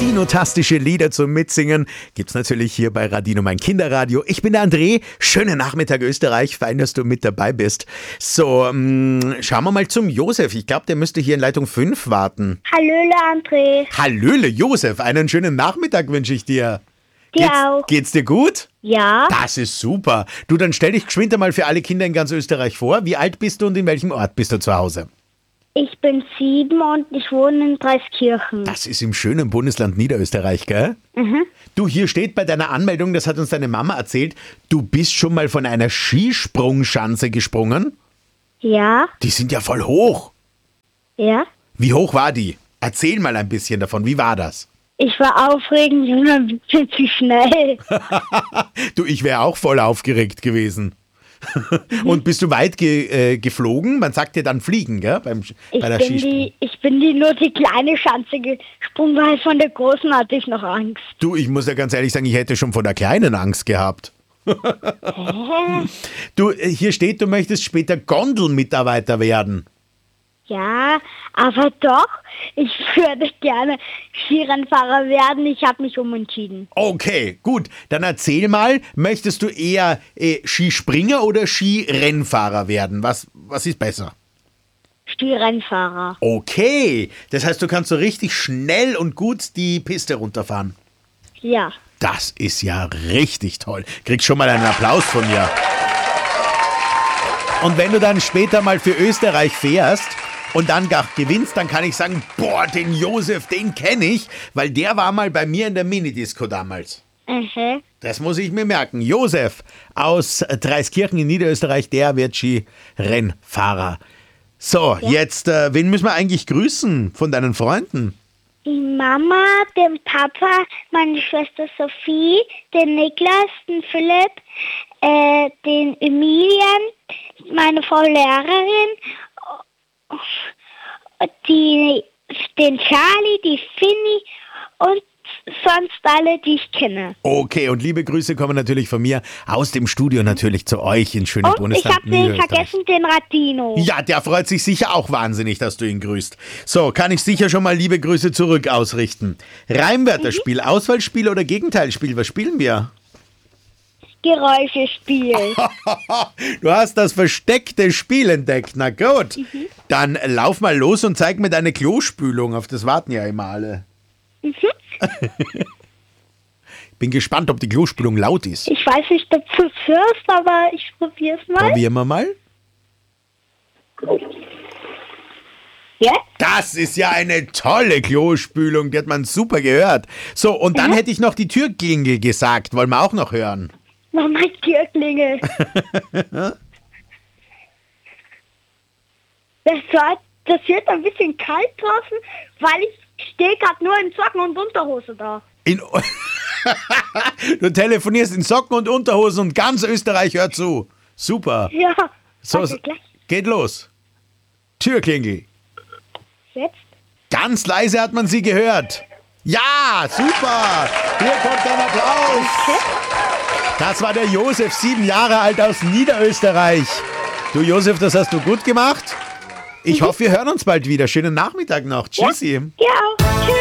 Radino-tastische Lieder zum Mitsingen gibt's natürlich hier bei Radino, mein Kinderradio. Ich bin der André. Schönen Nachmittag Österreich. Fein, dass du mit dabei bist. So, schauen wir mal zum Josef. Ich glaube, der müsste hier in Leitung 5 warten. Hallöle, André. Hallöle, Josef. Einen schönen Nachmittag wünsche ich dir. Dir auch. Geht's dir gut? Ja, Das ist super. Du, dann stell dich geschwind einmal für alle Kinder in ganz Österreich vor. Wie alt bist du und in welchem Ort bist du zu Hause? ich bin 7 und ich wohne in Dreiskirchen. Das ist im schönen Bundesland Niederösterreich, gell? Du, hier steht bei deiner Anmeldung, das hat uns deine Mama erzählt, du bist schon mal von einer Skisprungschanze gesprungen? Ja, Die sind ja voll hoch. ja. Wie hoch war die? Erzähl mal ein bisschen davon, wie war das? Ich war aufregend und ein bisschen zu schnell. Du, ich wäre auch voll aufgeregt gewesen. Und bist du weit geflogen? Man sagt ja dann fliegen, gell? Bei der Skisprung. Ich bin nur die kleine Schanze gesprungen, weil von der großen hatte ich noch Angst. Du, ich muss ja ganz ehrlich sagen, ich hätte schon vor der kleinen Angst gehabt. Du, hier steht, du möchtest später Gondelmitarbeiter werden. Ja, aber doch, ich würde gerne Skirennfahrer werden. Ich habe mich umentschieden. Okay, gut. Dann erzähl mal, möchtest du eher Skispringer oder Skirennfahrer werden? Was ist besser? Skirennfahrer. Okay, das heißt, du kannst so richtig schnell und gut die Piste runterfahren. Ja. Das ist ja richtig toll. Kriegst schon mal einen Applaus von mir. Und wenn du dann später mal für Österreich fährst und dann gewinnst, dann kann ich sagen, boah, den Josef, den kenne ich, weil der war mal bei mir in der Minidisco damals. Das muss ich mir merken. Josef aus Dreiskirchen in Niederösterreich, der wird Skirennfahrer. So, jetzt, wen müssen wir eigentlich grüßen von deinen Freunden? Die Mama, den Papa, meine Schwester Sophie, den Niklas, den Philipp, den Emilian, meine Frau Lehrerin, den Charlie, die Finny und sonst alle, die ich kenne. Okay, und liebe Grüße kommen natürlich von mir aus dem Studio natürlich zu euch in schönen Und ich Bundesland habe den Niederösterreich. vergessen, den Radino. Ja, der freut sich sicher auch wahnsinnig, dass du ihn grüßt. So, kann ich sicher schon mal liebe Grüße zurück ausrichten. Reimwörterspiel, Auswahlspiel oder Gegenteilspiel, was spielen wir? Geräuschespiel. Du hast das versteckte Spiel entdeckt, na gut. Dann lauf mal los und zeig mir deine Klospülung, auf das warten ja immer alle. Bin gespannt, ob die Klospülung laut ist. Ich weiß nicht, ob du es hörst, aber ich probiere es mal. Probieren wir mal. Ja? Das ist ja eine tolle Klospülung, die hat man super gehört. So, und dann hätte ich noch die Türklingel gesagt, wollen wir auch noch hören. Mama, Türklingel. Das wird ein bisschen kalt draußen, weil ich stehe gerade nur in Socken und Unterhose da. Du telefonierst in Socken und Unterhosen und ganz Österreich hört zu. Super. Ja, So, warte, gleich. geht los. Türklingel. Jetzt? Ganz leise hat man sie gehört. Ja, super. Hier kommt ein Applaus. Das war der Josef, 7 Jahre alt aus Niederösterreich. Du Josef, das hast du gut gemacht. Ich hoffe, wir hören uns bald wieder. Schönen Nachmittag noch. Tschüssi. Ja, auch. Tschüss.